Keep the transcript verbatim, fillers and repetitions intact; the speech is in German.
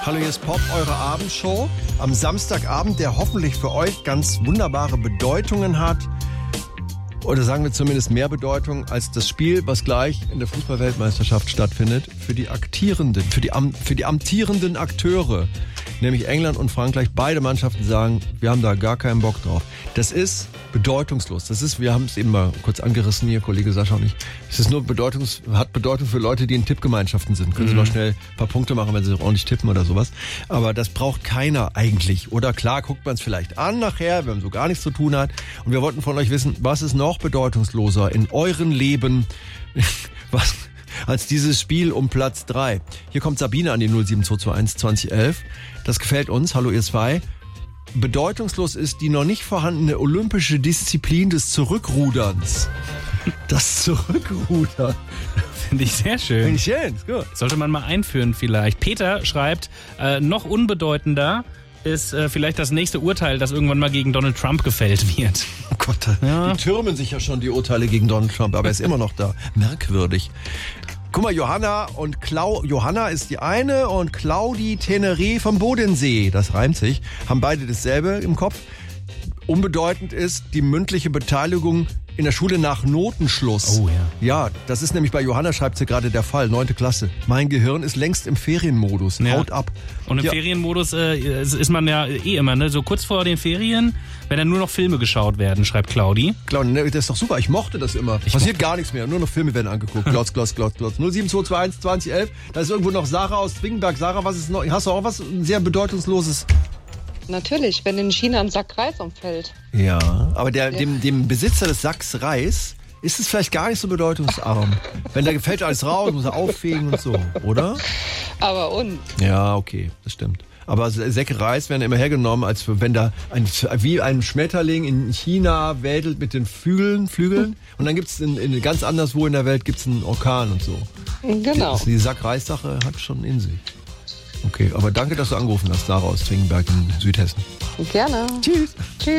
Hallo, hier ist Pop, eure Abendshow. Am Samstagabend, der hoffentlich für euch ganz wunderbare Bedeutungen hat. Oder sagen wir zumindest mehr Bedeutung als das Spiel, was gleich in der Fußball-Weltmeisterschaft stattfindet. Für die aktierenden, für die, am, für die amtierenden Akteure, nämlich England und Frankreich. Beide Mannschaften sagen, wir haben da gar keinen Bock drauf. Das ist bedeutungslos. Das ist, wir haben es eben mal kurz angerissen hier, Kollege Sascha und ich. Es ist nur bedeutungs, hat Bedeutung für Leute, die in Tippgemeinschaften sind. Können mhm. Sie noch schnell ein paar Punkte machen, wenn sie ordentlich tippen oder sowas. Aber das braucht keiner eigentlich. Oder klar, guckt man es vielleicht an nachher, wenn man so gar nichts zu tun hat. Und wir wollten von euch wissen, was ist noch bedeutungsloser in euren Leben, was, als dieses Spiel um Platz drei. Hier kommt Sabine an die null sieben zwei zwei eins zwanzig elf. Das gefällt uns. Hallo ihr zwei. Bedeutungslos ist die noch nicht vorhandene olympische Disziplin des Zurückruderns. Das Zurückrudern. Finde ich sehr schön. Finde ich schön, ist gut. Sollte man mal einführen vielleicht. Peter schreibt, äh, noch unbedeutender ist äh, vielleicht das nächste Urteil, das irgendwann mal gegen Donald Trump gefällt wird. Oh Gott, ja. Die türmen sich ja schon die Urteile gegen Donald Trump, aber er ist immer noch da. Merkwürdig. Guck mal, Johanna und Clau, Johanna ist die eine und Claudi Teneré vom Bodensee, das reimt sich, haben beide dasselbe im Kopf. Unbedeutend ist die mündliche Beteiligung in der Schule nach Notenschluss. Oh ja. Ja, das ist nämlich bei Johanna, schreibt sie gerade, der Fall, neunte Klasse. Mein Gehirn ist längst im Ferienmodus, ja. Haut ab. Und im ja. Ferienmodus äh, ist man ja eh immer, ne? So kurz vor den Ferien, wenn dann nur noch Filme geschaut werden, schreibt Claudi. Claudi, das ist doch super, ich mochte das immer. Ich Passiert gar nichts mehr, nur noch Filme werden angeguckt. Glotz, glotz, glotz, glotz. null sieben zwei zwei eins zwanzig elf, da ist irgendwo noch Sarah aus Zwingenberg. Sarah, was ist noch? Hast du auch was sehr Bedeutungsloses? Natürlich, wenn in China ein Sack Reis umfällt. Ja, aber der, ja. Dem, dem Besitzer des Sacks Reis ist es vielleicht gar nicht so bedeutungsarm. Wenn da fällt alles raus, muss er auffegen und so, oder? Aber und? Ja, okay, das stimmt. Aber Säcke Reis werden immer hergenommen, als wenn da ein, wie ein Schmetterling in China wedelt mit den Flügeln, Flügeln. Und dann gibt es in, in ganz anderswo in der Welt gibt's einen Orkan und so. Genau. Die, die Sack Reis-Sache hat schon in sich. Okay, aber danke, dass du angerufen hast, Sarah aus Zwingenberg in Südhessen. Gerne. Tschüss. Tschüss.